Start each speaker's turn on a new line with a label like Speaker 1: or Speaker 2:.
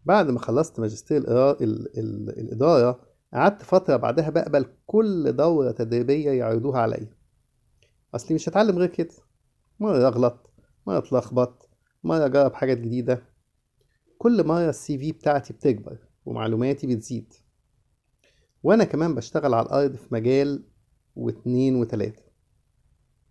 Speaker 1: بعد ما خلصت ماجستير الإدارة، قعدت فترة بعدها بقبل كل دورة تدريبية يعرضوها عليا. أصلي مش هتعلم غير كده، مرة أغلط، مرة أتلخبط، مرة أجرب حاجات جديدة. كل مرة السي في بتاعتي بتكبر ومعلوماتي بتزيد، وأنا كمان بشتغل على الأرض في مجال واتنين وتلاتة.